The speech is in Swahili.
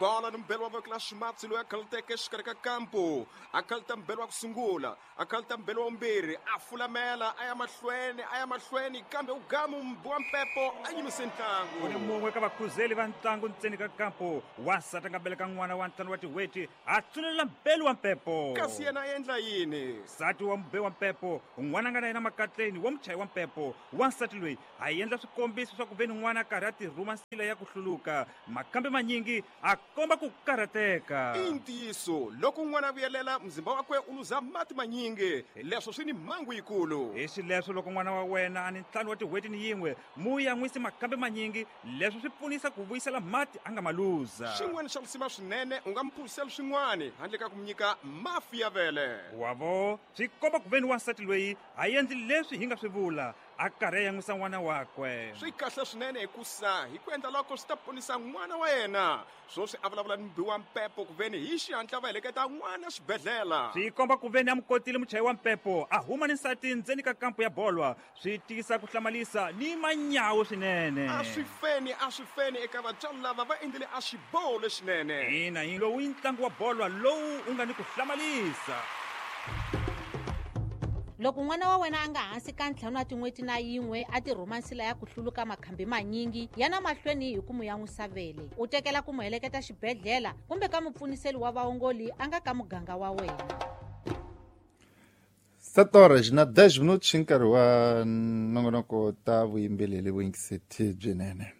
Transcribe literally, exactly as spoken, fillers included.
bola ni mbelo wa vekla Schmatzi loyi a khalteke exikarhi ka kampo a khalta mbelo wa ku sungula a khalta mbelo wa vumbirhi a fulamela a ya mahlweni a ya mahlweni kambe ugamu mbuwa mpepo a yimise ntlangu ku ni mun'we ka vakhuzeli va ntlangu ntseni ka kampo wansati a nga beleka n'wana wa ntlhanu wa tiweti a tsulela mbelo wa mpepo kasi yena a endla yini nsati wa mbe wa mpepo n'wana a nga na yena makatleni wa muchayi wa mpepo wansati loyi a endla swikombiso swa ku veni n'wana a karhi a tirhuma nsila ya ku hluluka makambe manyingi a komba ku karhateka i ntiyiso loko n'wana a vuyelela mzimba wakwe u luza mati manyingi leswo swi ni mhangu yikulu hi xileswo loko n'wana wa wena a ni ntlhanu wa tiweti ni yin'we mu ya n'wisi makambe manyingi leswi swi pfunisa ku vuyisela mati a nga ma luza xin'wana xa lusima swinene u nga mi phurisela swin'wana handle ka ku mi nyika mafi ya vele wavo swi komba ku veni wansati loyi a endli leswi hi nga swi vula a karhi a yan'wisa n'wana wakwe swi kahle swinene hikusa hi ku endla loko swi ta ponisa n'wana wa yena swoswi a vulavula ni mbiwa mpepo ku veni hi xihatla va heleketa n'wana xibedhlela swi komba ku veni a mukotile muchayi wa mpepo a huma ni nsati ndzeni ka kampo ya bolwa swi tisa ku hlamalisa ni manyawu swinene a swi feni a swi feni eka vatswari lava va endlile a xiboho lexinene ina hi lowu i ntlangu wa bolwa lowu u nga ni ku hlamalisa loko n'wana wa wena a nga hansi ka ntlhanu wa tin'weti na yin'we a tirhuma nsila ya ku hluluka makhambi manyingi yana mahlweni hi ku mu yan'wisa vele u tekela ku mu heleketa xibedhlela kumbe ka mupfuniseli wa vaongoli a nga ka muganga wa wena sete horas na dez minutos hi nkarhi wa nongonoko ta vuyimbeleri vuyingiseti byinene